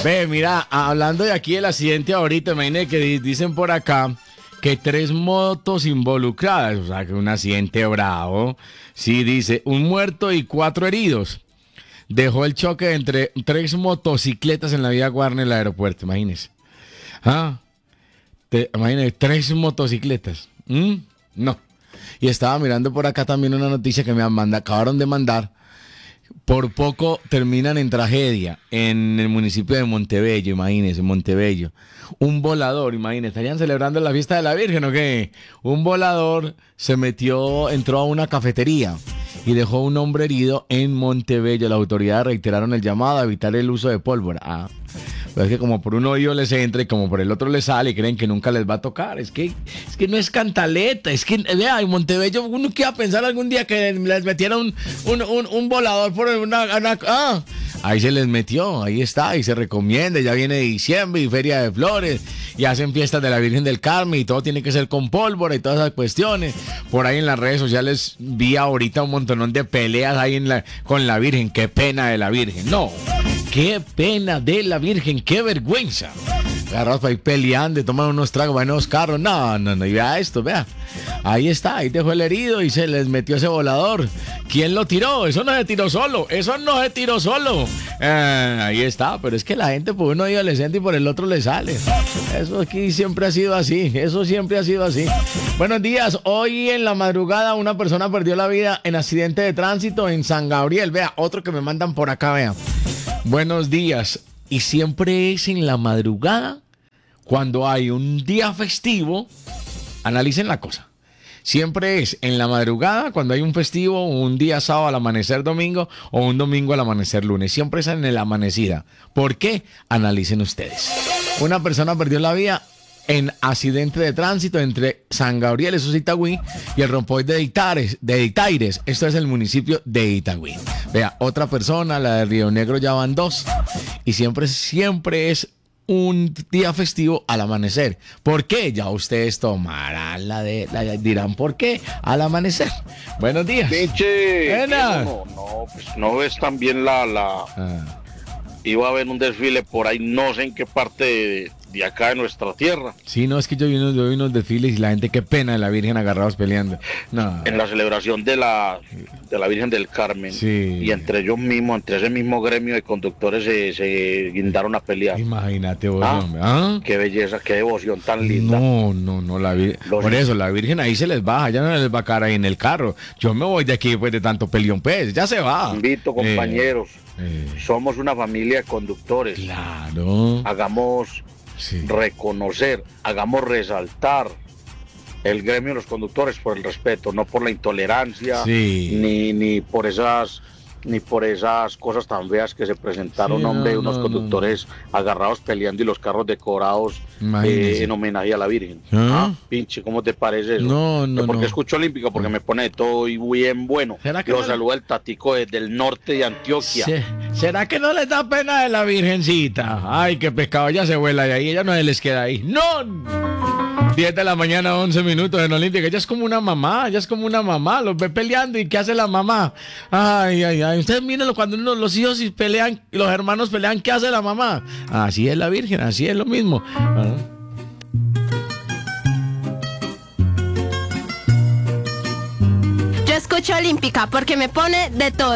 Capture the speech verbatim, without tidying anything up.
Ve, mira, hablando de aquí del accidente ahorita, imagínate que di- dicen por acá que tres motos involucradas, o sea, que un accidente bravo. Sí, dice, un muerto y cuatro heridos. Dejó el choque entre tres motocicletas en la vía Guarne del aeropuerto, imagínese. Ah, te, imagínese, tres motocicletas. ¿Mm? No. Y estaba mirando por acá también una noticia que me manda, acabaron de mandar. Por poco terminan en tragedia en el municipio de Montebello, imagínense, Montebello. Un volador, imagínense, estarían celebrando la fiesta de la Virgen, ¿o qué? Un volador se metió, entró a una cafetería y dejó un hombre herido en Montebello. Las autoridades reiteraron el llamado a evitar el uso de pólvora. Ah, pero es que como por un oído les entra y como por el otro les sale y creen que nunca les va a tocar. Es que, es que no es cantaleta. Es que, vea, en Montebello uno que iba a pensar algún día que les metiera un, un, un, un volador por una, una... Ah, ahí se les metió, ahí está, y se recomienda. Ya viene diciembre y Feria de Flores y hacen fiestas de la Virgen del Carmen y todo tiene que ser con pólvora y todas esas cuestiones. Por ahí en las redes sociales vi ahorita un montonón de peleas ahí en la, con la Virgen. Qué pena de la Virgen. No. Qué pena de la Virgen, qué vergüenza. Agarrados para ir peleando y tomar unos tragos, buenos carros. No, no, no, y vea esto, vea. Ahí está, ahí dejó el herido y se les metió ese volador. ¿Quién lo tiró? Eso no se tiró solo, eso no se tiró solo. Eh, ahí está, pero es que la gente por uno adolescente y por el otro le sale. Eso aquí siempre ha sido así, eso siempre ha sido así. Buenos días, hoy en la madrugada una persona perdió la vida en accidente de tránsito en San Gabriel. Vea, otro que me mandan por acá, vea. Buenos días. Y siempre es en la madrugada, cuando hay un día festivo, analicen la cosa. Siempre es en la madrugada, cuando hay un festivo, un día sábado al amanecer domingo o un domingo al amanecer lunes. Siempre es en el amanecida. ¿Por qué? Analicen ustedes. Una persona perdió la vida en accidente de tránsito entre San Gabriel, eso es Itagüí, y el rompoy de Itaires, de Itaires, esto es el municipio de Itagüí. Vea, otra persona, la de Río Negro, ya van dos, y siempre, siempre es un día festivo al amanecer. ¿Por qué? Ya ustedes tomarán la de, la, dirán por qué al amanecer. Buenos días. Pinche, no, no, no, pues no ves también la, la... Ah. Iba a haber un desfile por ahí, no sé en qué parte de, de acá de nuestra tierra. Sí, no, es que yo vi unos, yo vi unos desfiles y la gente, qué pena de la Virgen agarrados peleando. No. En la celebración de la, de la Virgen del Carmen. Sí. Y entre ellos mismos, entre ese mismo gremio de conductores se, se guindaron a pelear. Imagínate vos, ¿Ah? hombre. ¿Ah? Qué belleza, qué devoción tan linda. No, no, no, la Virgen. Por eso, la Virgen ahí se les baja, ya no les va a caer ahí en el carro. Yo me voy de aquí después de tanto peleón, pues, ya se va. Invito, compañeros. Eh. Eh. Somos una familia de conductores. Claro. Hagamos sí. reconocer, hagamos resaltar el gremio de los conductores por el respeto, no por la intolerancia, sí. ni, ni por esas ni por esas cosas tan feas que se presentaron, sí, hombre, no, unos no, conductores no, no. agarrados peleando y los carros decorados eh, en homenaje a la Virgen. ¿Ah? Ah, pinche, ¿cómo te parece eso? No, no, ¿Por qué no. escucho Olímpica? Porque me pone todo y bien bueno. Lo no saluda el Tatico desde el norte de Antioquia. ¿Se, ¿Será que no les da pena de la Virgencita? Ay, qué pescado, ya se vuela de ahí, ella no se les queda ahí. ¡No! diez de la mañana, once minutos en Olímpica. Ella es como una mamá, ella es como una mamá. Los ve peleando y ¿qué hace la mamá? Ay, ay, ay. Ustedes mírenlo cuando uno, los hijos pelean, los hermanos pelean, ¿qué hace la mamá? Así es la Virgen, así es lo mismo. ¿Ah? Yo escucho Olímpica porque me pone de todo.